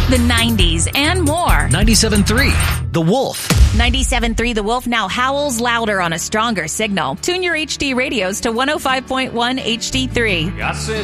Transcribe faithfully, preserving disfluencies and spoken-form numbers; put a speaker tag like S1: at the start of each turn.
S1: the nineties, and more.
S2: ninety-seven point three The Wolf.
S1: ninety-seven point three The Wolf now howls louder on a stronger signal. Tune your H D radios to one oh five point one H D three.
S3: I said